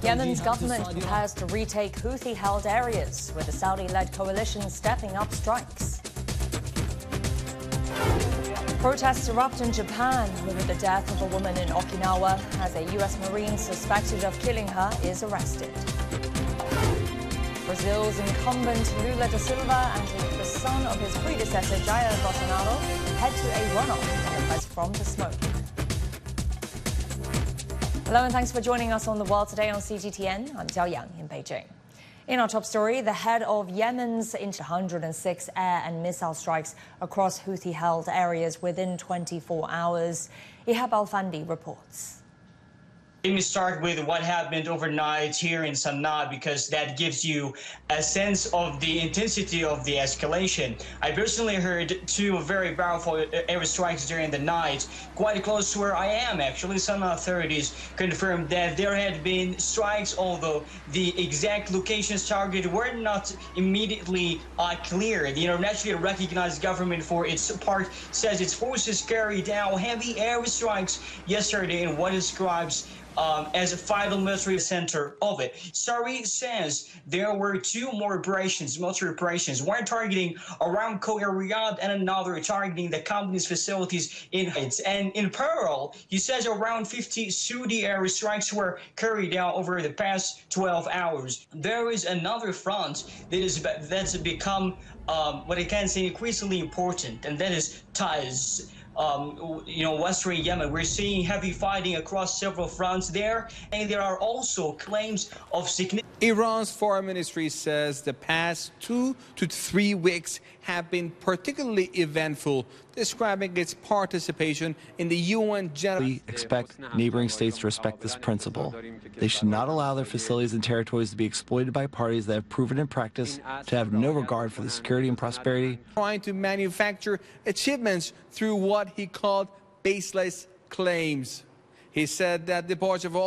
Yemen's government prepares to retake Houthi-held areas, with the Saudi-led coalition stepping up strikes. Protests erupt in Japan over the death of a woman in Okinawa as a U.S. Marine suspected of killing her is arrested. Brazil's incumbent Lula da Silva and the son of his predecessor Jair Bolsonaro head to a runoff from the smoke. Hello and thanks for joining us on The World Today on CGTN. I'm Jiao Yang in Beijing. In our top story, the head of Yemen's 106 air and missile strikes across Houthi-held areas within 24 hours. Ihab Al-Fandi reports. Let me start with what happened overnight here in Sana'a, because that gives you a sense of the intensity of the escalation. I personally heard two very powerful airstrikes during the night, quite close to where I am actually. Sana'a authorities confirmed that there had been strikes, although the exact locations targeted were not immediately clear. The internationally recognized government, for its part, says its forces carried out heavy airstrikes yesterday in what describes as a vital military center of it. Sari says there were two more military operations, one targeting Aramco in Riyadh and another targeting the company's facilities in Haiz. And in parallel, he says around 50 Saudi airstrikes were carried out over the past 12 hours. There is another front that's become what I can say increasingly important, and that is Taiz. Western Yemen. We're seeing heavy fighting across several fronts there, and there are also claims of significant. Iran's foreign ministry says the past 2 to 3 weeks have been particularly eventful, describing its participation in the UN General. We expect neighboring states to respect this principle. They should not allow their facilities and territories to be exploited by parties that have proven in practice to have no regard for the security and prosperity. Trying to manufacture achievements through what he called baseless claims. He said that the departure of all